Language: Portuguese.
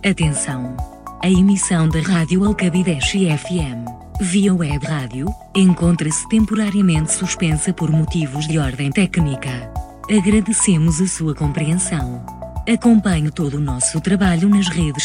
Atenção! A emissão da Rádio Alcabideche FM, via web rádio, encontra-se temporariamente suspensa por motivos de ordem técnica. Agradecemos a sua compreensão. Acompanhe todo o nosso trabalho nas redes